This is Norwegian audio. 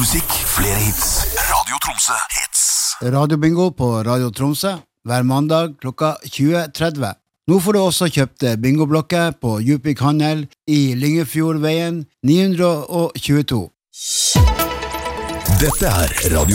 musikk, flere hits. Radio Tromsø hits. Radiobingo på Radio Tromsø hver mandag klokka 20:30. Nå får du også kjøpt bingoblokker på Djupvik Handel i Lyngefjordveien 922. Dette Radio